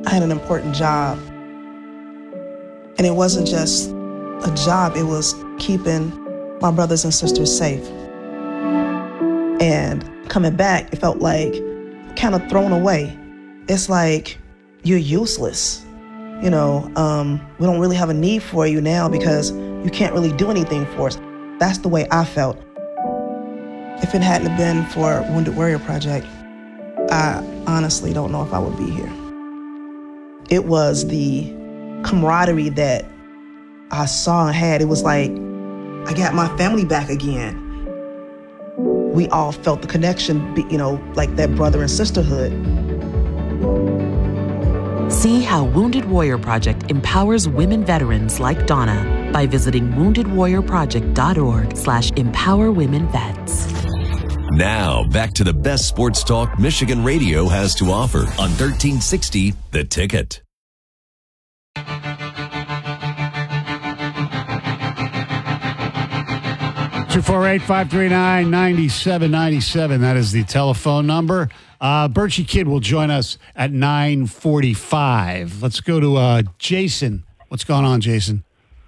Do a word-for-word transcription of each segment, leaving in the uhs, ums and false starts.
I had an important job. And it wasn't just a job, it was keeping my brothers and sisters safe. And coming back, it felt like kind of thrown away. It's like, you're useless. You know, um, we don't really have a need for you now because you can't really do anything for us. That's the way I felt. If it hadn't been for Wounded Warrior Project, I honestly don't know if I would be here. It was the camaraderie that I saw and had. It was like, I got my family back again. We all felt the connection, you know, like that brother and sisterhood. See how Wounded Warrior Project empowers women veterans like Donna by visiting wounded warrior project dot org slash empower women vets. Now, back to the best sports talk Michigan radio has to offer on thirteen sixty The Ticket. two four eight, five three nine, nine seven nine seven. That is the telephone number. Uh, Birchie Kid will join us at nine forty-five. Let's go to uh, Jason. What's going on, Jason?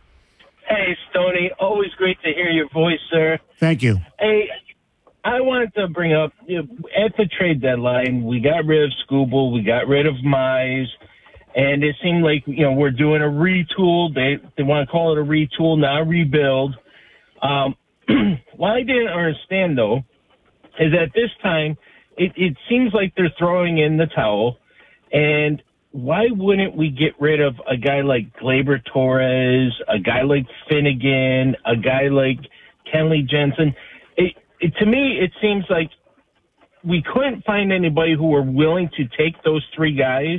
Hey, Stoney. Always great to hear your voice, sir. Thank you. Hey, I wanted to bring up, you know, at the trade deadline, we got rid of Scooble, we got rid of Mize, and it seemed like, you know, we're doing a retool. They they want to call it a retool, not a rebuild. Um, what I didn't understand, though, is at this time, it, it seems like they're throwing in the towel, and why wouldn't we get rid of a guy like Gleyber Torres, a guy like Finnegan, a guy like Kenley Jensen? It, it, to me, it seems like we couldn't find anybody who were willing to take those three guys,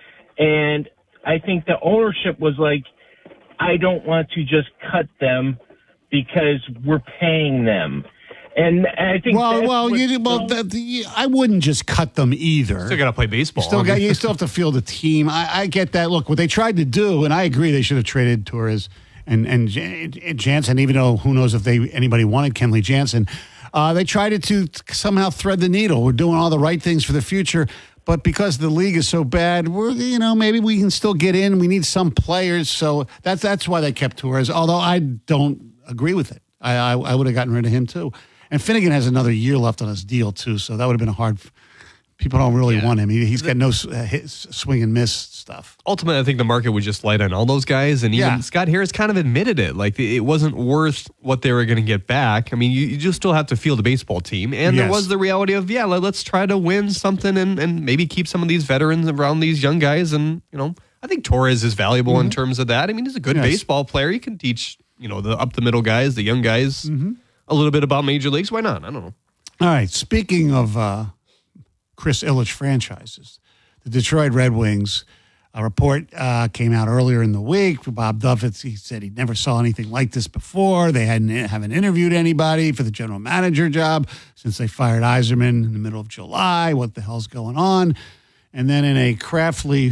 and I think the ownership was like, I don't want to just cut them because we're paying them. And I think well, that's well, you, well, so, the, the, I wouldn't just cut them either. Still got to play baseball. You still, got, you still have to field a team. I, I get that. Look, what they tried to do, and I agree, they should have traded Torres and and, and Jansen, even though who knows if they anybody wanted Kenley Jansen. Uh, they tried to somehow thread the needle. We're doing all the right things for the future, but because the league is so bad, we're you know maybe we can still get in. We need some players, so that's that's why they kept Torres. Although I don't agree with it. I I, I would have gotten rid of him too. And Finnegan has another year left on his deal, too, so that would have been a hard – people don't really yeah. want him. He, he's got no uh, hit, swing and miss stuff. Ultimately, I think the market was just light on all those guys, and even yeah. Scott Harris kind of admitted it. Like, it wasn't worth what they were going to get back. I mean, you, you just still have to field a baseball team, and yes. there was the reality of, yeah, let, let's try to win something and, and maybe keep some of these veterans around these young guys, and, you know, I think Torres is valuable mm-hmm. in terms of that. I mean, he's a good yes. baseball player. He can teach, you know, the up-the-middle guys, the young guys, mm-hmm. a little bit about major leagues. Why not? I don't know. All right. Speaking of uh, Chris Ilitch franchises, the Detroit Red Wings, a report uh, came out earlier in the week. Bob Duffett, he said he never saw anything like this before. They hadn't haven't interviewed anybody for the general manager job since they fired Yzerman in the middle of July. What the hell's going on? And then in a craftily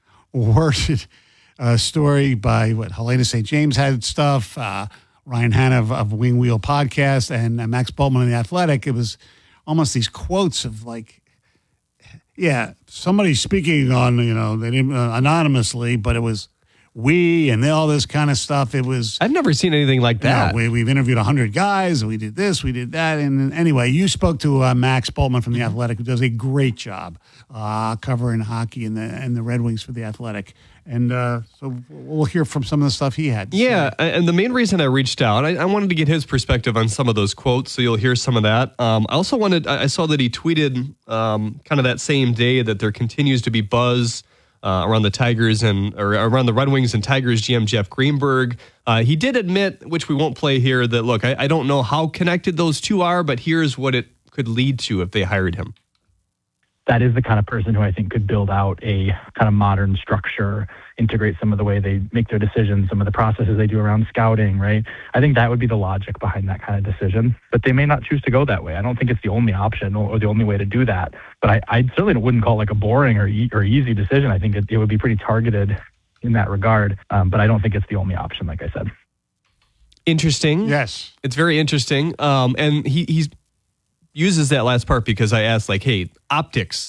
worded uh, story by what Helena Saint James had stuff. Uh, Ryan Hanna of, of Wing Wheel Podcast and uh, Max Bultman of The Athletic. It was almost these quotes of like, yeah, somebody speaking on, you know, they didn't, uh, anonymously, but it was we and all this kind of stuff. It was. I've never seen anything like that. You know, we, we've interviewed one hundred guys, and we did this, we did that. And anyway, you spoke to uh, Max Bultman from The Athletic, who does a great job uh, covering hockey and the, and the Red Wings for The Athletic. And uh, so we'll hear from some of the stuff he had. Yeah, and the main reason I reached out, I, I wanted to get his perspective on some of those quotes, so you'll hear some of that. Um, I also wanted, I saw that he tweeted um, kind of that same day that there continues to be buzz uh, around the Tigers and or around the Red Wings and Tigers G M Jeff Greenberg. Uh, he did admit, which we won't play here, that, look, I, I don't know how connected those two are, but here's what it could lead to if they hired him. That is the kind of person who I think could build out a kind of modern structure, integrate some of the way they make their decisions, some of the processes they do around scouting, right? I think that would be the logic behind that kind of decision. But they may not choose to go that way. I don't think it's the only option or, or the only way to do that. But I, I certainly wouldn't call it like a boring or, e- or easy decision. I think it, it would be pretty targeted in that regard. Um, but I don't think it's the only option, like I said. Interesting. Yes. It's very interesting. Um, and he, he's uses that last part because I asked, like, hey, optics,